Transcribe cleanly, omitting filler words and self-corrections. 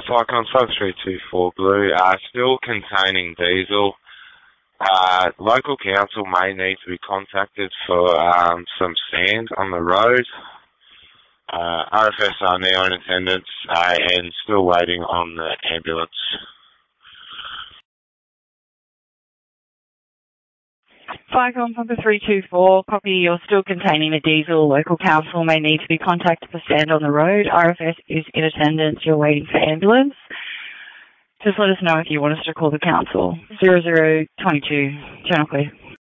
Cyclone 5324 Blue, still containing diesel. Local council may need to be contacted for some sand on the road. RFS are now in attendance and still waiting on the ambulance. Cyclone 5324, copy, you're still containing the diesel. Local council may need to be contacted for sand on the road. RFS is in attendance, you're waiting for ambulance. Just let us know if you want us to call the council. 0022, channel clear.